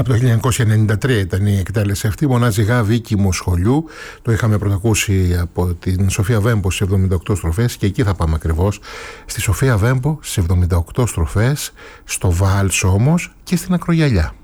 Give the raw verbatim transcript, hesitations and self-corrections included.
Από το χίλια εννιακόσια ενενήντα τρία ήταν η εκτέλεση αυτή. Μονάζει Γάβη Οίκημου Σχολιού. Το είχαμε πρωτακούσει από την Σοφία Βέμπο στις εβδομήντα οκτώ στροφές και εκεί θα πάμε ακριβώς. Στη Σοφία Βέμπο στις εβδομήντα οκτώ στροφές, στο Βάλς όμως και στην Ακρογιαλιά.